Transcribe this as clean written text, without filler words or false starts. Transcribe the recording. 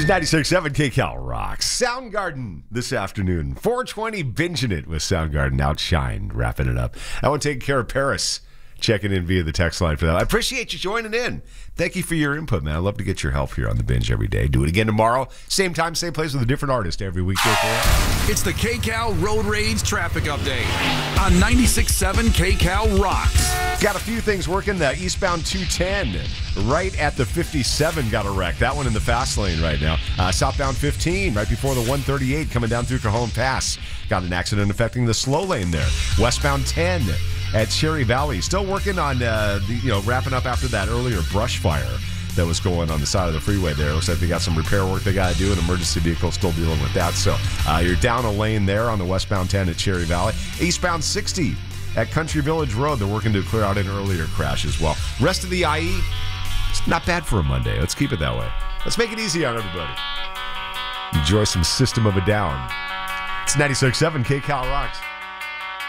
is 96.7 KCal Rocks. Soundgarden this afternoon. 420 binging it with Soundgarden. Outshined, wrapping it up. I want to take care of Paris. Checking in via the text line for that. I appreciate you joining in. Thank you for your input, man. I love to get your help here on the binge every day. Do it again tomorrow. Same time, same place with a different artist every weekday for you. It's the KCal Road Rage Traffic Update on 96.7 KCal Rocks. Got a few things working. The eastbound 210 right at the 57 got a wreck. That one in the fast lane right now. Southbound 15 right before the 138 coming down through Cajon Pass. Got an accident affecting the slow lane there. Westbound 10 at Cherry Valley. Still working on wrapping up after that earlier brush fire that was going on the side of the freeway there. Looks like they got some repair work they got to do. An emergency vehicle still dealing with that. So you're down a lane there on the westbound 10 at Cherry Valley. Eastbound 60 at Country Village Road. They're working to clear out an earlier crash as well. Rest of the IE, it's not bad for a Monday. Let's keep it that way. Let's make it easy on everybody. Enjoy some System of a Down. It's 96.7 KCal Rocks.